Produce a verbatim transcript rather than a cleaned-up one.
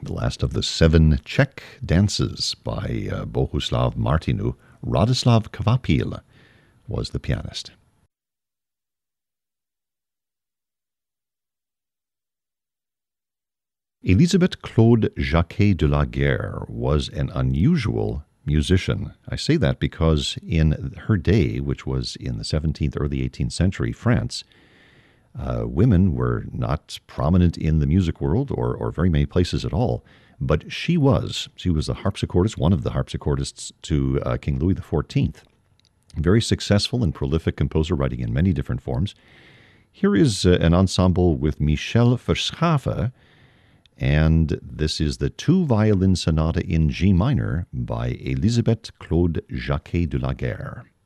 the last of the seven Czech dances by uh, Bohuslav Martinu. Radislav Kvapil was the pianist. Elisabeth Claude Jacquet de la Guerre was an unusual musician. I say that because in her day, which was in the seventeenth, early eighteenth century France, uh, women were not prominent in the music world or, or very many places at all, but she was. She was the harpsichordist, one of the harpsichordists to uh, King Louis the fourteenth. Very successful and prolific composer, writing in many different forms. Here is uh, an ensemble with Michel Verschafe, and this is the two-violin sonata in G minor by Elisabeth Claude Jacquet de la Guerre.